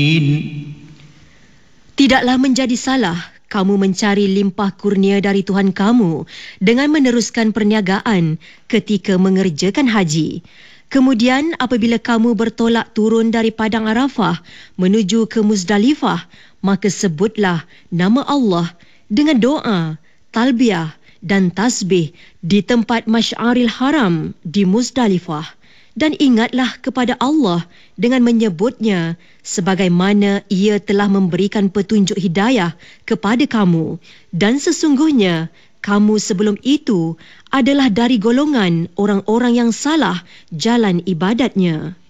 Tidaklah menjadi salah kamu mencari limpah kurnia dari Tuhan kamu dengan meneruskan perniagaan ketika mengerjakan haji. Kemudian apabila kamu bertolak turun dari Padang Arafah menuju ke Muzdalifah, maka sebutlah nama Allah dengan doa, talbiyah dan tasbih di tempat Masy'aril Haram di Muzdalifah. Dan ingatlah kepada Allah dengan menyebutnya sebagaimana Ia telah memberikan petunjuk hidayah kepada kamu. Dan sesungguhnya kamu sebelum itu adalah dari golongan orang-orang yang salah jalan ibadatnya.